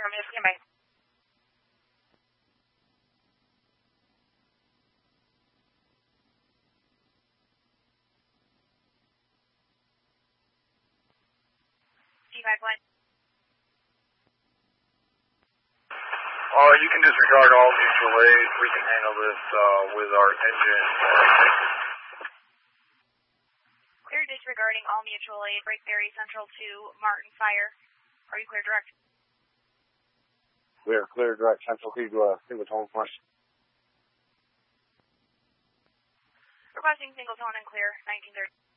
Romeo, stand by. D51. You can disregard all mutual aid. We can handle this with our engine. Clear disregarding all mutual aid. Brakeberry Central to Martin Fire. Are you clear direct? We are clear direct Central to single tone front. Requesting single tone and clear, 1930.